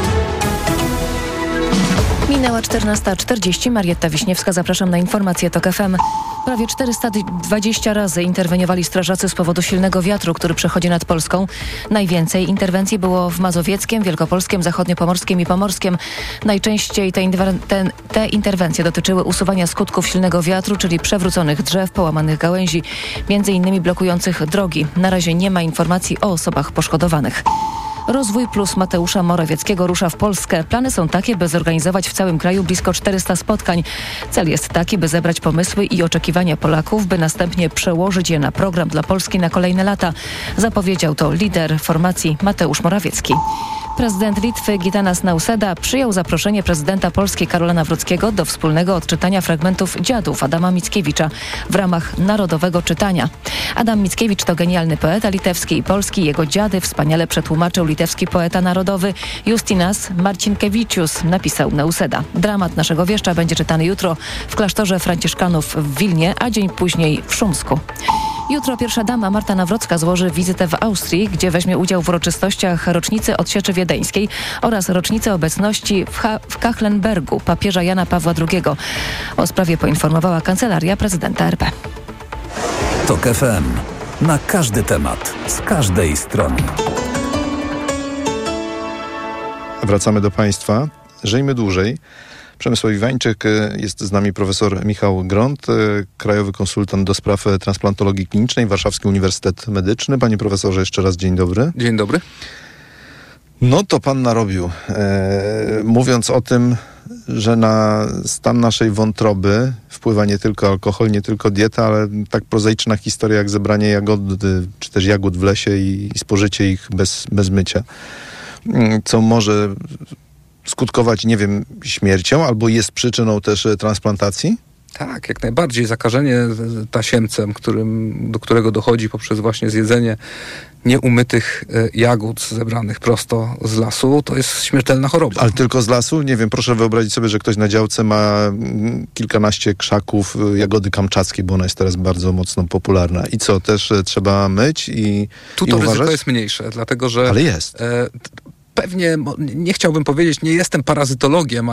Minęła 14:40. Marietta Wiśniewska, zapraszam na informacje TOK FM. Prawie 420 razy interweniowali strażacy z powodu silnego wiatru, który przechodzi nad Polską. Najwięcej interwencji było w Mazowieckiem, Wielkopolskim, Zachodniopomorskim i Pomorskiem. Najczęściej te interwencje dotyczyły usuwania skutków silnego wiatru, czyli przewróconych drzew, połamanych gałęzi, m.in. blokujących drogi. Na razie nie ma informacji o osobach poszkodowanych. Rozwój Plus Mateusza Morawieckiego rusza w Polskę. Plany są takie, by zorganizować w całym kraju blisko 400 spotkań. Cel jest taki, by zebrać pomysły i oczekiwania Polaków, by następnie przełożyć je na program dla Polski na kolejne lata. Zapowiedział to lider formacji Mateusz Morawiecki. Prezydent Litwy Gitanas Nausėda przyjął zaproszenie prezydenta Polski Karola Nawrockiego do wspólnego odczytania fragmentów Dziadów Adama Mickiewicza w ramach Narodowego Czytania. Adam Mickiewicz to genialny poeta litewski i polski. Jego dziady wspaniale przetłumaczył litewski poeta narodowy Justinas Marcinkevičius, napisał Nausėda. Dramat naszego wieszcza będzie czytany jutro w klasztorze franciszkanów w Wilnie, a dzień później w Szumsku. Jutro pierwsza dama Marta Nawrocka złoży wizytę w Austrii, gdzie weźmie udział w uroczystościach rocznicy odsieczy wiedeńskiej oraz rocznicy obecności w Kachlenbergu papieża Jana Pawła II. O sprawie poinformowała Kancelaria Prezydenta RP. TOK FM. Na każdy temat, z każdej strony. Wracamy do Państwa. Żyjmy dłużej. Przemysław Iwańczyk, jest z nami profesor Michał Gront, krajowy konsultant do spraw transplantologii klinicznej, Warszawski Uniwersytet Medyczny. Panie profesorze, jeszcze raz dzień dobry. Dzień dobry. No to pan narobił, mówiąc o tym, że na stan naszej wątroby wpływa nie tylko alkohol, nie tylko dieta, ale tak prozaiczna historia jak zebranie jagody, czy też jagód w lesie i spożycie ich bez mycia, co może skutkować, nie wiem, śmiercią, albo jest przyczyną też transplantacji? Tak, jak najbardziej. Zakażenie tasiemcem, do którego dochodzi poprzez właśnie zjedzenie nieumytych jagód zebranych prosto z lasu, to jest śmiertelna choroba. Ale tylko z lasu? Nie wiem, proszę wyobrazić sobie, że ktoś na działce ma kilkanaście krzaków jagody kamczackiej, bo ona jest teraz bardzo mocno popularna. I co, też trzeba myć i tu to ryzyko jest mniejsze, dlatego że... Ale jest. Pewnie, nie chciałbym powiedzieć, nie jestem parazytologiem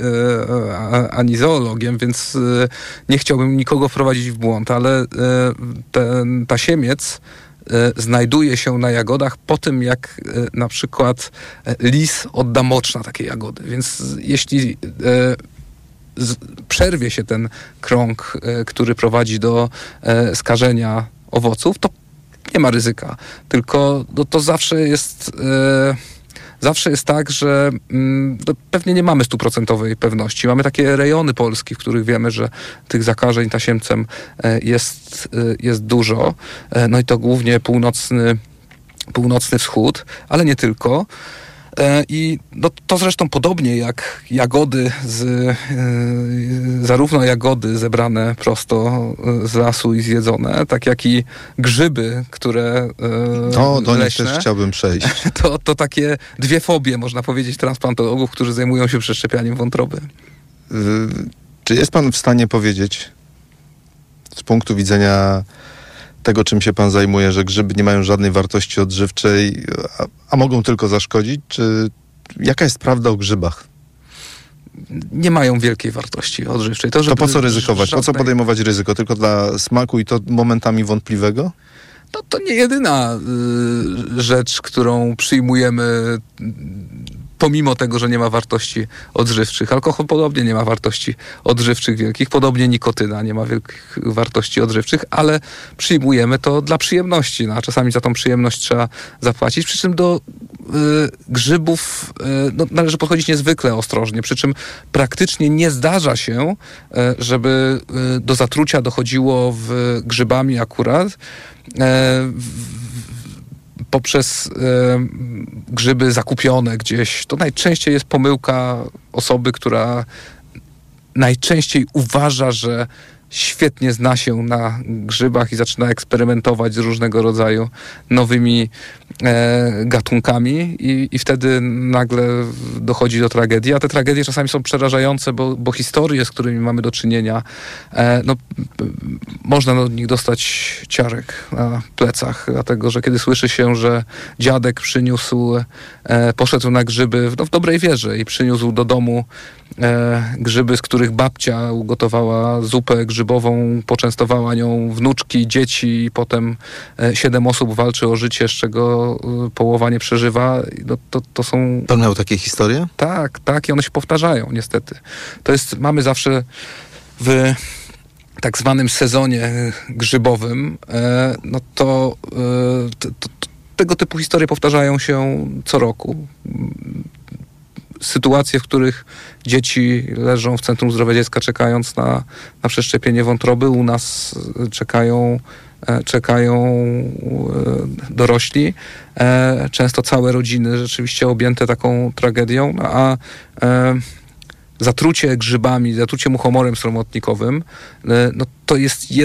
ani zoologiem, więc nie chciałbym nikogo wprowadzić w błąd, ale ten tasiemiec znajduje się na jagodach po tym, jak na przykład lis odda mocz na takie jagody. Więc jeśli przerwie się ten krąg, który prowadzi do skażenia owoców, to nie ma ryzyka. Tylko to zawsze jest... Zawsze jest tak, że pewnie nie mamy 100% pewności. Mamy takie rejony Polski, w których wiemy, że tych zakażeń tasiemcem jest dużo. No i to głównie północny wschód, ale nie tylko. I to zresztą podobnie jak jagody, zarówno jagody zebrane prosto z lasu i zjedzone, tak jak i grzyby, które do nich leśne, też chciałbym przejść. To takie dwie fobie, można powiedzieć, transplantologów, którzy zajmują się przeszczepianiem wątroby. Czy jest pan w stanie powiedzieć z punktu widzenia tego, czym się pan zajmuje, że grzyby nie mają żadnej wartości odżywczej, a mogą tylko zaszkodzić? Czy jaka jest prawda o grzybach? Nie mają wielkiej wartości odżywczej. To po co ryzykować? Po co podejmować ryzyko? Tylko dla smaku i to momentami wątpliwego? To nie jedyna rzecz, którą przyjmujemy pomimo tego, że nie ma wartości odżywczych. Alkohol podobnie nie ma wartości odżywczych wielkich, podobnie nikotyna nie ma wielkich wartości odżywczych, ale przyjmujemy to dla przyjemności, a czasami za tą przyjemność trzeba zapłacić, przy czym do grzybów należy podchodzić niezwykle ostrożnie, przy czym praktycznie nie zdarza się, żeby do zatrucia dochodziło grzybami akurat, poprzez grzyby zakupione gdzieś. To najczęściej jest pomyłka osoby, która najczęściej uważa, że świetnie zna się na grzybach i zaczyna eksperymentować z różnego rodzaju nowymi gatunkami i wtedy nagle dochodzi do tragedii. A te tragedie czasami są przerażające, bo historie, z którymi mamy do czynienia, można od nich dostać ciarek na plecach, dlatego że kiedy słyszy się, że dziadek poszedł na grzyby w dobrej wierze i przyniósł do domu grzyby, z których babcia ugotowała zupę grzybową, poczęstowała nią wnuczki, dzieci i potem 7 osób walczy o życie, z czego połowa nie przeżywa. To są... Pan miał takie historie? Tak i one się powtarzają niestety. Mamy zawsze w tak zwanym sezonie grzybowym, tego typu historie powtarzają się co roku. Sytuacje, w których dzieci leżą w Centrum Zdrowia Dziecka czekając na przeszczepienie wątroby. U nas czekają dorośli. Często całe rodziny rzeczywiście objęte taką tragedią, a zatrucie grzybami, zatrucie muchomorem sromotnikowym, to jest